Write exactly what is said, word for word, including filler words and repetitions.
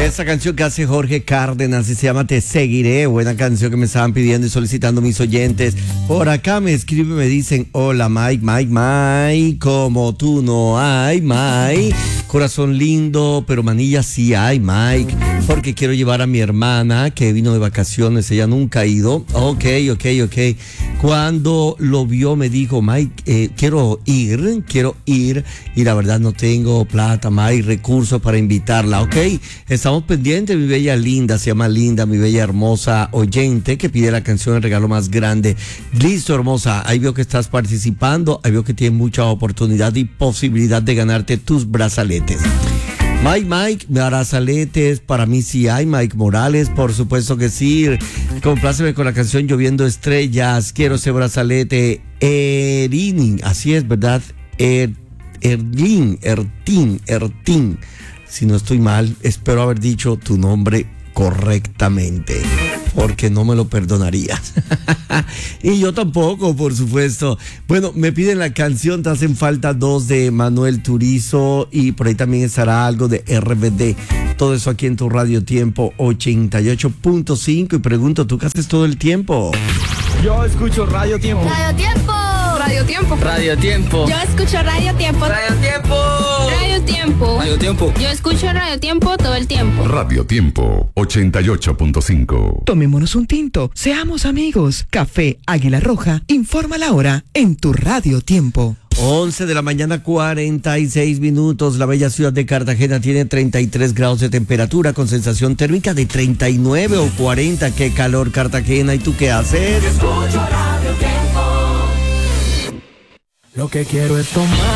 Esta canción que hace Jorge Cárdenas y se llama Te Seguiré, buena canción que me estaban pidiendo y solicitando mis oyentes. Por acá me escriben, me dicen, hola Mike, Mike, Mike, como tú no hay, Mike. Corazón lindo, pero manilla sí hay, Mike. Porque quiero llevar a mi hermana que vino de vacaciones, ella nunca ha ido. Ok, ok, ok. Cuando lo vio me dijo, Mike, eh, quiero ir, quiero ir. Y la verdad no tengo plata, Mike, recursos para invitarla. Ok, estamos pendientes, mi bella linda, se llama Linda, mi bella hermosa oyente que pide la canción El Regalo Más Grande. Listo, hermosa, ahí veo que estás participando, ahí veo que tienes mucha oportunidad y posibilidad de ganarte tus brazaletes. Mike, Mike, brazaletes, para mí sí hay. Mike Morales, por supuesto que sí. Compláceme con la canción Lloviendo Estrellas. Quiero ese brazalete. Erin, así es, ¿verdad? Er, Erlin, Ertin, Ertin. Si no estoy mal, espero haber dicho tu nombre correctamente, porque no me lo perdonarías. Y yo tampoco, por supuesto. Bueno, me piden la canción Te Hacen Falta dos de Manuel Turizo y por ahí también estará algo de R B D. Todo eso aquí en tu Radio Tiempo ochenta y ocho punto cinco. Y pregunto, ¿tú qué haces todo el tiempo? Yo escucho Radio Tiempo. Radio Tiempo. Radio Tiempo. Radio Tiempo. Yo escucho Radio Tiempo. Radio Tiempo. Radio Tiempo. Radio Tiempo. Yo escucho Radio Tiempo todo el tiempo. Radio Tiempo ochenta y ocho punto cinco. Tomémonos un tinto, seamos amigos. Café Águila Roja informa la hora en tu Radio Tiempo. once de la mañana, cuarenta y seis minutos. La bella ciudad de Cartagena tiene treinta y tres grados de temperatura con sensación térmica de treinta y nueve o cuarenta. ¡Qué calor, Cartagena! ¿Y tú qué haces? Escucho Radio Tiempo. Lo que quiero es tomar